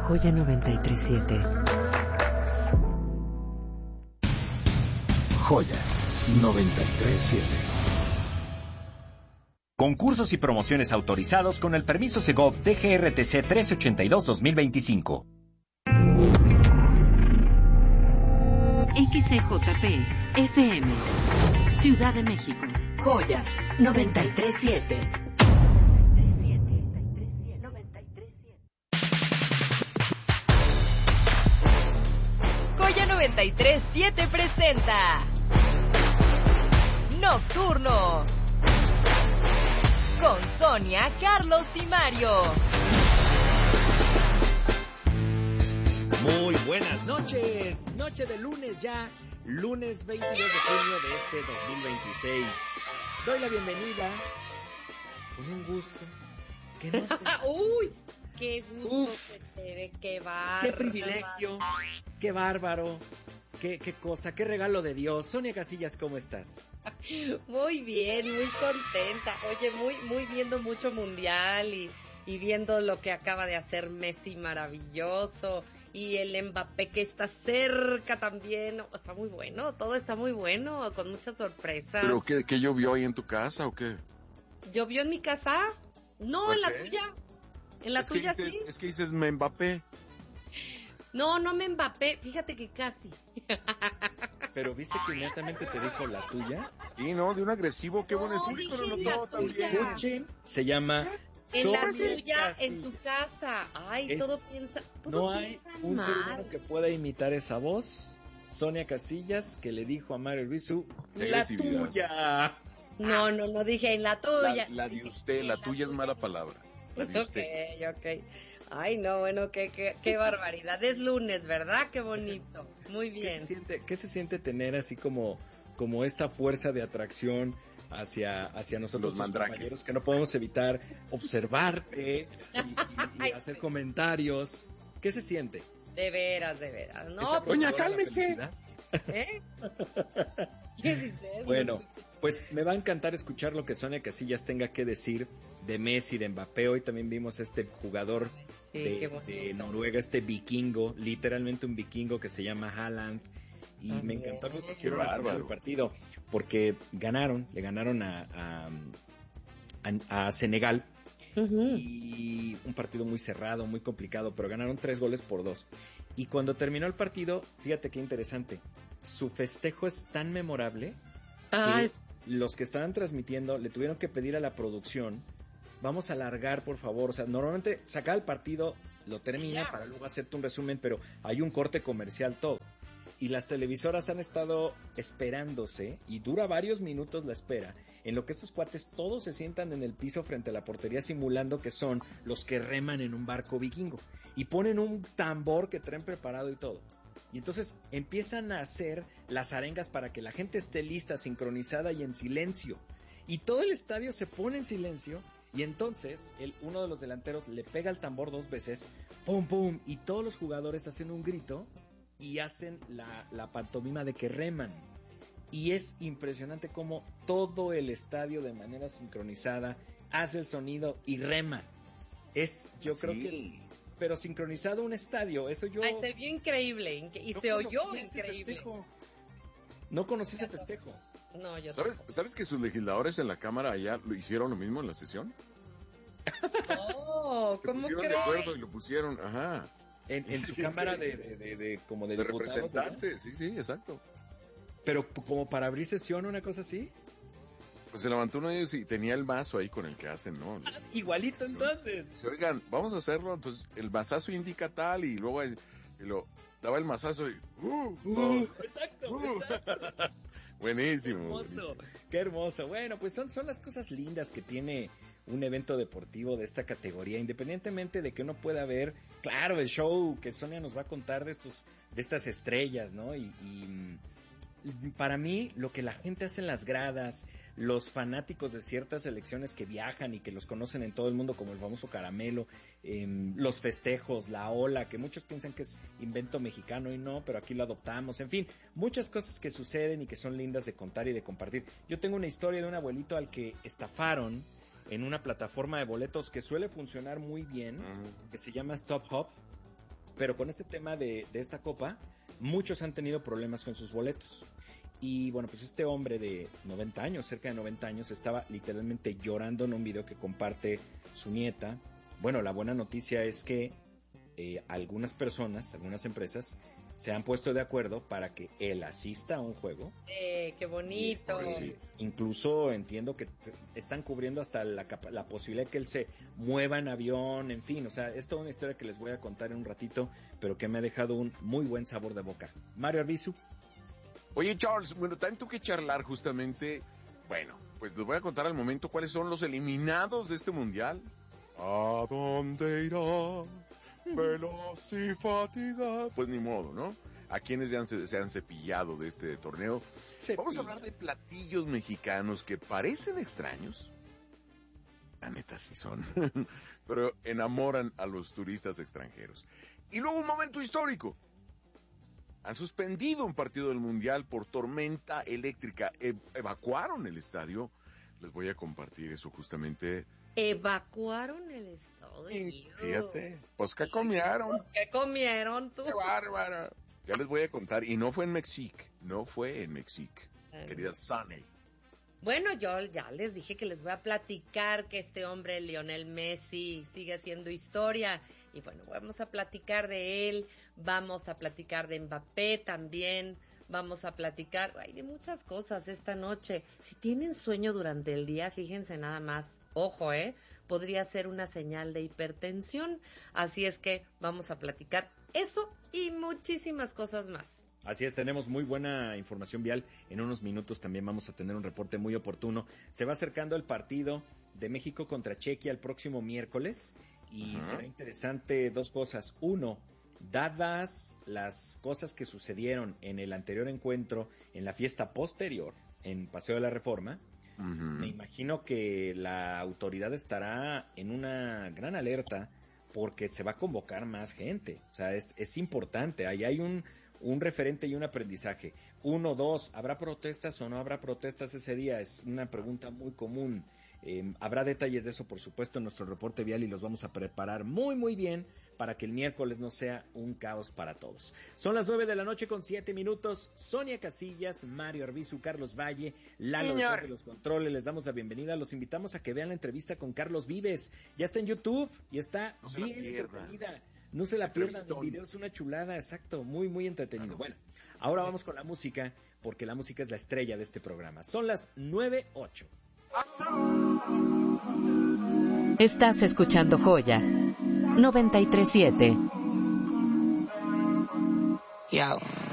Joya 93.7. Joya 93.7. Concursos y promociones autorizados con el permiso Segov DGRTC 1382-2025. XCJP FM Ciudad de México. Joya 93.7. Joya 93.7 presenta Nocturno con Sonia, Carlos y Mario. Muy buenas noches, noche de lunes ya, lunes 22 de junio de este 2026. Doy la bienvenida con un gusto que no sé. ¡Uy! ¡Qué gusto! Uf, que te ve! ¡Qué bárbaro! ¡Qué privilegio! ¡Qué bárbaro! ¡Qué cosa! ¡Qué regalo de Dios! Sonia Casillas, ¿cómo estás? Muy bien, muy contenta. Oye, muy viendo mucho mundial y viendo lo que acaba de hacer Messi, maravilloso. Y el Mbappé que está cerca también. Está muy bueno, todo está muy bueno, con mucha sorpresa. ¿Pero qué llovió ahí en tu casa o qué? ¿Llovió en mi casa? No, en la tuya. En la tuya sí. Es que dices me Mbappé. No me Mbappé, fíjate que casi. Pero viste que inmediatamente te dijo la tuya. Sí, no, de un agresivo, qué bueno, el público lo notó también. Escuchen, se llama En la Sonia tuya, Casillas. en tu casa. Ay, todo No hay piensa un ser mal. humano que pueda imitar esa voz. Sonia Casillas, que le dijo a Mario Rizzo, Qué la agresividad. tuya. No dije en la tuya. La de usted, la tuya es mala palabra. La de usted. Ok. Ay, no, bueno, qué barbaridad. Es lunes, ¿verdad? Qué bonito. Muy bien. ¿Qué se siente tener así como esta fuerza de atracción hacia nosotros Los mandraques, compañeros, que no podemos evitar observarte y hacer comentarios? ¿Qué se siente? De veras. No, Doña, cálmese. ¿Eh? ¿Qué dices? Bueno, pues me va a encantar escuchar lo que Sonia Casillas tenga que decir de Messi, de Mbappé. Hoy también vimos este jugador de Noruega, este vikingo, literalmente un vikingo que se llama Haaland. Y me encantó lo que hicieron al final del partido, porque le ganaron a Senegal. Uh-huh. Y un partido muy cerrado, muy complicado, pero ganaron 3-2. Y cuando terminó el partido, fíjate qué interesante, su festejo es tan memorable que los que estaban transmitiendo le tuvieron que pedir a la producción, vamos a alargar por favor, o sea, normalmente sacar el partido, lo termina para luego hacerte un resumen, pero hay un corte comercial todo. Y las televisoras han estado esperándose, y dura varios minutos la espera, en lo que estos cuates todos se sientan en el piso frente a la portería simulando que son los que reman en un barco vikingo. Y ponen un tambor que traen preparado y todo. Y entonces empiezan a hacer las arengas para que la gente esté lista, sincronizada y en silencio. Y todo el estadio se pone en silencio. Y entonces uno de los delanteros le pega al tambor 2 veces, ¡pum, pum! Y todos los jugadores hacen un grito y hacen la pantomima de que reman. Y es impresionante cómo todo el estadio de manera sincronizada hace el sonido y rema. Yo creo que... Pero sincronizado un estadio, eso yo... Ay, se vio increíble y no se oyó increíble. No conocí ese festejo. No, yo ¿Sabes que sus legisladores en la Cámara allá lo hicieron lo mismo en la sesión? Oh, ¿cómo se pusieron crees? de acuerdo y lo pusieron, ajá. En su cámara de como de representantes, sí, exacto. Pero como para abrir sesión, una cosa así. Pues se levantó uno de ellos y tenía el vaso ahí con el que hacen, ¿no? Igualito entonces. Dice, oigan, vamos a hacerlo, entonces el vasazo indica tal y luego lo daba el mazazo y... Exacto. Buenísimo. Qué hermoso. Bueno, pues son las cosas lindas que tiene un evento deportivo de esta categoría, independientemente de que uno pueda ver, claro, el show que Sonia nos va a contar de estas estrellas, ¿no? Y para mí, lo que la gente hace en las gradas, los fanáticos de ciertas selecciones que viajan y que los conocen en todo el mundo, como el famoso caramelo, los festejos, la ola, que muchos piensan que es invento mexicano y no, pero aquí lo adoptamos, en fin, muchas cosas que suceden y que son lindas de contar y de compartir. Yo tengo una historia de un abuelito al que estafaron en una plataforma de boletos que suele funcionar muy bien, que se llama Stop Hop. Pero con este tema de esta copa, muchos han tenido problemas con sus boletos. Y bueno, pues este hombre de 90 años, cerca de 90 años, estaba literalmente llorando en un video que comparte su nieta. Bueno, la buena noticia es que algunas personas, algunas empresas, se han puesto de acuerdo para que él asista a un juego. Qué bonito. Sí. Incluso entiendo que están cubriendo hasta la posibilidad de que él se mueva en avión, en fin. O sea, es toda una historia que les voy a contar en un ratito, pero que me ha dejado un muy buen sabor de boca. Mario Arbizu. Oye, Charles, bueno, tanto que charlar justamente. Bueno, pues les voy a contar al momento cuáles son los eliminados de este mundial. ¿A dónde irá? Veloz y fatigado. Pues ni modo, ¿no? A quienes ya se han cepillado de este torneo. Vamos a hablar de platillos mexicanos que parecen extraños. La neta sí son. Pero enamoran a los turistas extranjeros. Y luego un momento histórico. Han suspendido un partido del Mundial por tormenta eléctrica. Evacuaron el estadio. Les voy a compartir eso justamente. Evacuaron el estadio. Fíjate, pues ¿qué comieron? Pues ¿qué comieron tú? ¡Qué bárbara! Ya les voy a contar. Y no fue en Mexique. No fue en Mexique. Querida Sunny. Bueno, yo ya les dije que les voy a platicar que este hombre, Lionel Messi, sigue haciendo historia. Y bueno, vamos a platicar de él, vamos a platicar de Mbappé también, vamos a platicar de muchas cosas esta noche. Si tienen sueño durante el día, fíjense nada más, ojo, podría ser una señal de hipertensión. Así es que vamos a platicar eso y muchísimas cosas más. Así es, tenemos muy buena información vial. En unos minutos también vamos a tener un reporte muy oportuno. Se va acercando el partido de México contra Chequia el próximo miércoles y será interesante dos cosas. Uno, dadas las cosas que sucedieron en el anterior encuentro, en la fiesta posterior, en Paseo de la Reforma, me imagino que la autoridad estará en una gran alerta porque se va a convocar más gente. O sea, es importante. Ahí hay un referente y un aprendizaje. 1, 2, ¿habrá protestas o no habrá protestas ese día? Es una pregunta muy común. Habrá detalles de eso, por supuesto, en nuestro reporte vial y los vamos a preparar muy, muy bien para que el miércoles no sea un caos para todos. Son las 9:07 a.m. Sonia Casillas, Mario Arbizu, Carlos Valle, Lalo detrás de los controles. Les damos la bienvenida. Los invitamos a que vean la entrevista con Carlos Vives. Ya está en YouTube y está bien entretenida. No se la pierdan, el video es una chulada, exacto, muy, muy entretenido. Bueno, ahora vamos con la música, porque la música es la estrella de este programa. Son las 9:08. Estás escuchando Joya 93.7. Ya.